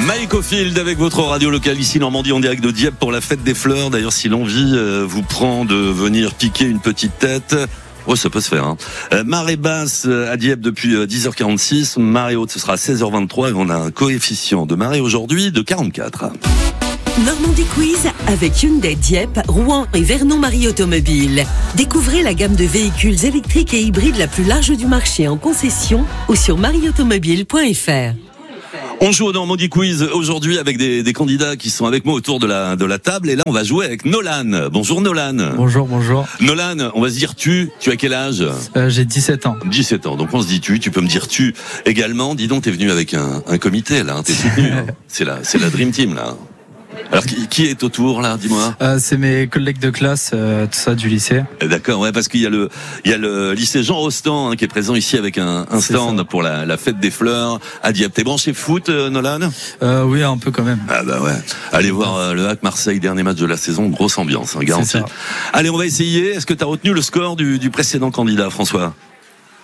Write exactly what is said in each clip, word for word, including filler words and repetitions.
Mike Ofield avec votre radio locale ici Normandie en direct de Dieppe pour la fête des fleurs. D'ailleurs, si l'envie euh, vous prend de venir piquer une petite tête, oh, ça peut se faire. Hein. Euh, marée basse à Dieppe depuis euh, dix heures quarante-six, marée haute ce sera à seize heures vingt-trois et on a un coefficient de marée aujourd'hui de quarante-quatre. Normandie Quiz avec Hyundai Dieppe, Rouen et Vernon-Marie Automobile. Découvrez la gamme de véhicules électriques et hybrides la plus large du marché en concession ou sur marie automobile point f r. On joue au Normandie Quiz aujourd'hui avec des, des candidats qui sont avec moi autour de la, de la table. Et là, on va jouer avec Nolan. Bonjour Nolan. Bonjour, bonjour. Nolan, on va se dire tu. Tu as quel âge ? euh, J'ai dix-sept ans. dix-sept ans, donc on se dit tu. Tu peux me dire tu également. Dis donc, t'es venu avec un, un comité là. Hein, t'es soutenu. Hein. C'est la, c'est la Dream Team là. Alors qui, qui est autour là, dis-moi. Euh, c'est mes collègues de classe, euh, tout ça du lycée. D'accord, ouais, parce qu'il y a le, il y a le lycée Jean Rostand hein, qui est présent ici avec un, un stand pour la, la fête des fleurs à Dieppe. T'es branché foot, euh, Nolan ? euh, Oui, un peu quand même. Ah bah ouais. Allez voir euh, le H A C Marseille, dernier match de la saison, grosse ambiance, hein, garanti. Allez, on va essayer. Est-ce que t'as retenu le score du, du précédent candidat, François ? Non ?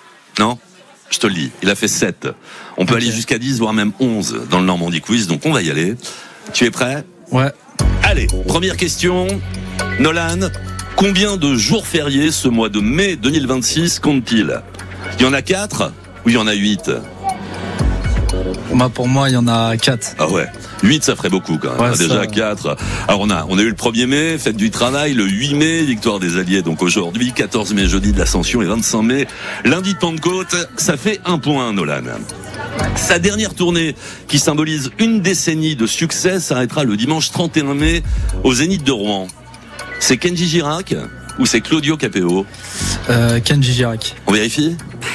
Je te le dis, il a fait sept. On peut okay. aller jusqu'à dix, voire même onze dans le Normandie Quiz, donc on va y aller. Tu es prêt ? Ouais. Allez, première question. Nolan, combien de jours fériés ce mois de mai deux mille vingt-six compte-t-il ? Il y en a quatre ou il y en a huit ? Bah pour moi, il y en a quatre. Ah ouais, huit ça ferait beaucoup quand même. Ouais, ah, déjà quatre. Alors on a, on a eu le premier mai, fête du travail, le huit mai, victoire des Alliés, donc aujourd'hui, quatorze mai, jeudi de l'Ascension et vingt-cinq mai, lundi de Pentecôte, ça fait un point, Nolan. Sa dernière tournée, qui symbolise une décennie de succès, s'arrêtera le dimanche trente et un mai au Zénith de Rouen. C'est Kenji Girac ou c'est Claudio Capéo ? euh, Kenji Girac. On vérifie ?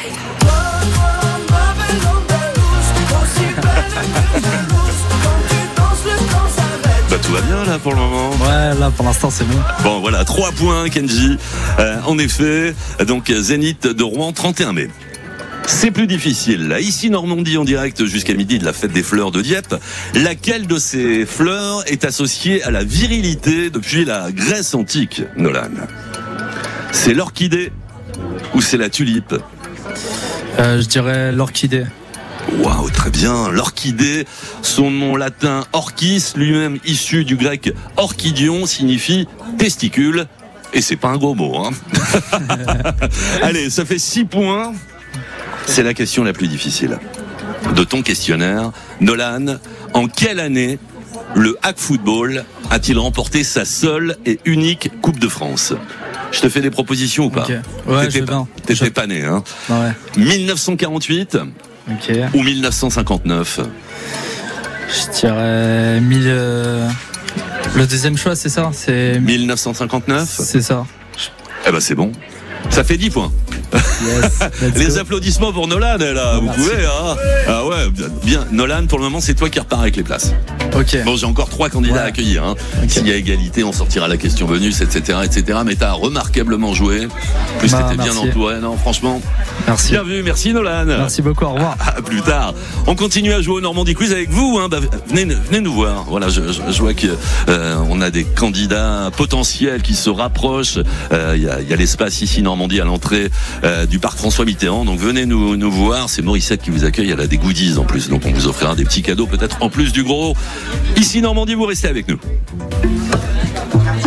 Bah tout va bien là pour le moment. Ouais, là pour l'instant c'est bon. Bon voilà, trois points Kenji. Euh, en effet, donc Zénith de Rouen, trente et un mai. C'est plus difficile. Là, ici Normandie en direct jusqu'à midi de la fête des fleurs de Dieppe. Laquelle de ces fleurs est associée à la virilité depuis la Grèce antique, Nolan ? C'est l'orchidée ou c'est la tulipe ? euh, Je dirais l'orchidée. Waouh, très bien. L'orchidée, son nom latin orchis, lui-même issu du grec orchidion, signifie testicule. Et c'est pas un gros mot, hein. Allez, ça fait six points. C'est la question la plus difficile de ton questionnaire. Nolan, en quelle année le Hack Football a-t-il remporté sa seule et unique Coupe de France ? Je te fais des propositions ou pas ? okay. Ouais, T'étais je pas, t'étais je... pas né, hein. Ouais. dix-neuf cent quarante-huit okay. ou dix-neuf cent cinquante-neuf ? Je dirais mille. Euh... Le deuxième choix, c'est ça ? C'est dix-neuf cent cinquanteneuf ? C'est ça. Eh ben c'est bon. Ça fait dix points. Yes, les go. Applaudissements pour Nolan, là, vous Merci. pouvez, hein. Ah ouais, bien. Nolan, pour le moment, c'est toi qui repars avec les places. Ok. Bon, j'ai encore trois candidats ouais. à accueillir, hein. Okay. S'il y a égalité, on sortira la question bonus, et cetera, et cetera. Mais t'as remarquablement joué. En plus, bah, t'étais bien entouré, non, franchement. Merci. Bien vu, merci Nolan. Merci beaucoup, au revoir. À, à plus tard. On continue à jouer au Normandie Quiz avec vous, hein. Bah, venez, venez nous voir. Voilà, je, je, je vois que euh, on a des candidats potentiels qui se rapprochent. Il euh, y, a, y a l'espace ici Normandie à l'entrée euh, du parc François Mitterrand. Donc venez nous, nous voir. C'est Morissette qui vous accueille. Elle a des goodies en plus. Donc on vous offrira des petits cadeaux peut-être en plus du gros. Ici Normandie, vous restez avec nous.